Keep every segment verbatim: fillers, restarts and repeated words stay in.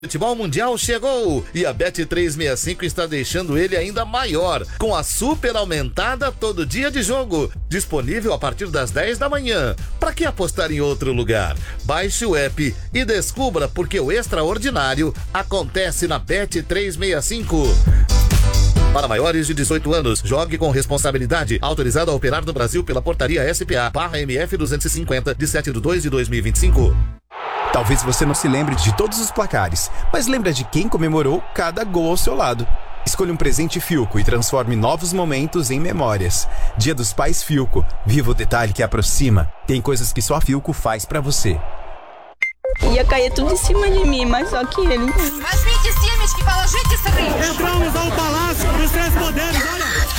Futebol Mundial chegou e a Bet trezentos e sessenta e cinco está deixando ele ainda maior, com a super aumentada todo dia de jogo, disponível a partir das dez da manhã. Para que apostar em outro lugar? Baixe o app e descubra porque o extraordinário acontece na Bet trezentos e sessenta e cinco. Para maiores de dezoito anos, jogue com responsabilidade. Autorizado a operar no Brasil pela portaria S P A barra M F duzentos e cinquenta, de sete de dois de dois mil e vinte e cinco. Talvez você não se lembre de todos os placares, mas lembra de quem comemorou cada gol ao seu lado. Escolha um presente Philco e transforme novos momentos em memórias. Dia dos Pais Philco. Viva o detalhe que aproxima. Tem coisas que só a Philco faz pra você. Ia cair tudo em cima de mim, mas só que ele... Возьмите семечки, положите сыры. Entramos ao Palácio dos Três Poderes, olha...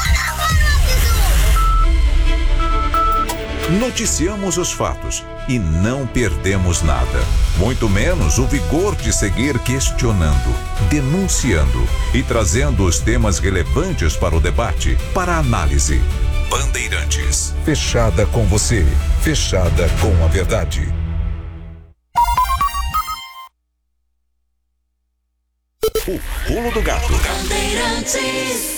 Noticiamos os fatos e não perdemos nada. Muito menos o vigor de seguir questionando, denunciando e trazendo os temas relevantes para o debate, para a análise. Bandeirantes. Fechada com você. Fechada com a verdade. O Pulo do Gato. Bandeirantes.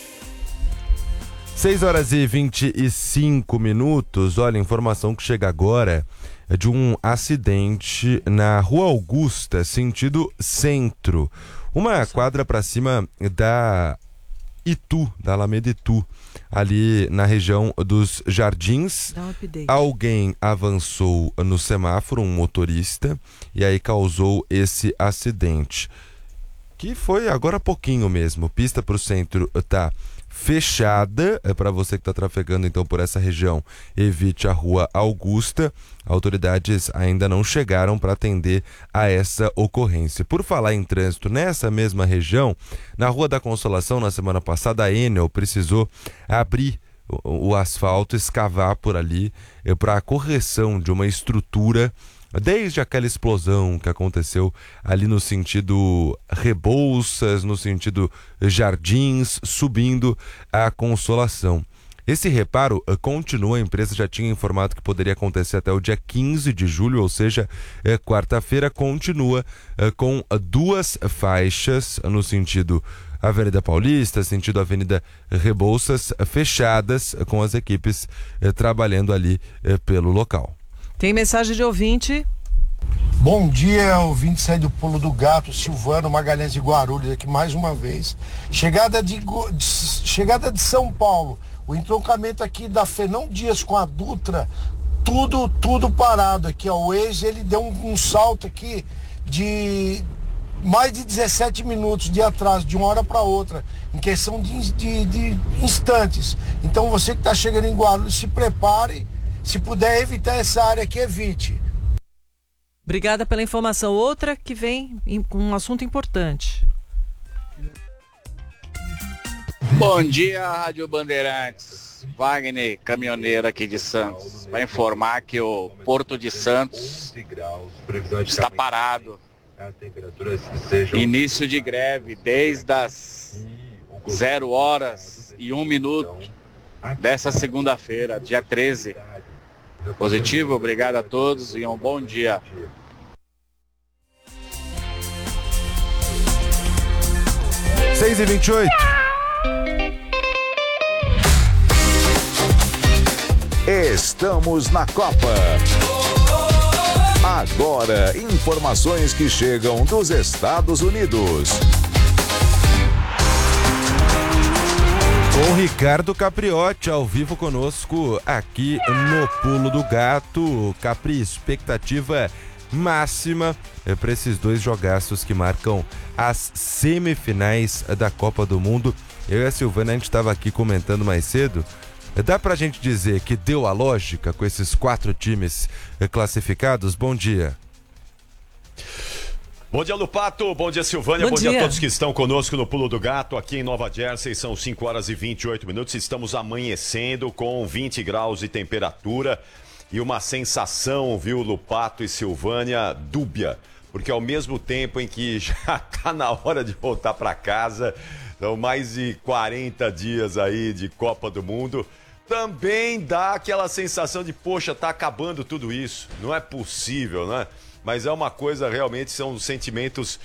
seis horas e vinte e cinco minutos. Olha, a informação que chega agora é de um acidente na Rua Augusta, sentido centro. Uma quadra para cima da Itu, da Alameda Itu, ali na região dos Jardins. Alguém avançou no semáforo, um motorista, e aí causou esse acidente. Que foi agora há pouquinho mesmo. Pista para o centro tá fechada, é para você que está trafegando então por essa região, evite a Rua Augusta. Autoridades ainda não chegaram para atender a essa ocorrência. Por falar em trânsito, nessa mesma região, na Rua da Consolação, na semana passada, a Enel precisou abrir o, o asfalto, escavar por ali é, para a correção de uma estrutura. Desde aquela explosão que aconteceu ali no sentido Rebouças, no sentido Jardins, subindo a Consolação. Esse reparo uh, continua, a empresa já tinha informado que poderia acontecer até o dia quinze de julho, ou seja, é, quarta-feira, continua uh, com uh, duas faixas uh, no sentido Avenida Paulista, sentido Avenida Rebouças, uh, fechadas uh, com as equipes uh, trabalhando ali uh, pelo local. Tem mensagem de ouvinte. Bom dia, ouvinte sai do Pulo do Gato, Silvano Magalhães de Guarulhos aqui mais uma vez. Chegada de, de, chegada de São Paulo, o entroncamento aqui da Fernão Dias com a Dutra, tudo, tudo parado aqui, ó. O ex, ele deu um, um salto aqui de mais de dezessete minutos de atraso, de uma hora para outra, em questão de, de, de instantes. Então você que está chegando em Guarulhos, se prepare. Se puder evitar essa área aqui, evite. Obrigada pela informação. Outra que vem com um assunto importante. Bom dia, Rádio Bandeirantes. Wagner, caminhoneiro aqui de Santos. Vai informar que o Porto de Santos está parado. Início de greve desde as zero horas e um minuto dessa segunda-feira, dia treze. Positivo, obrigado a todos e um bom dia. seis e vinte e oito. Estamos na Copa. Agora, informações que chegam dos Estados Unidos. Com Ricardo Capriotti ao vivo conosco aqui no Pulo do Gato. Capri, expectativa máxima para esses dois jogaços que marcam as semifinais da Copa do Mundo. Eu e a Silvana, a gente estava aqui comentando mais cedo. Dá pra gente dizer que deu a lógica com esses quatro times classificados? Bom dia. Bom dia, Lupato. Bom dia, Silvânia. Bom, Bom dia. dia a todos que estão conosco no Pulo do Gato, aqui em Nova Jersey. São cinco horas e vinte e oito minutos. Estamos amanhecendo com vinte graus de temperatura e uma sensação, viu, Lupato e Silvânia, dúbia. Porque ao mesmo tempo em que já está na hora de voltar para casa, são mais de quarenta dias aí de Copa do Mundo, também dá aquela sensação de, poxa, tá acabando tudo isso. Não é possível, né? mas é uma coisa realmente, são sentimentos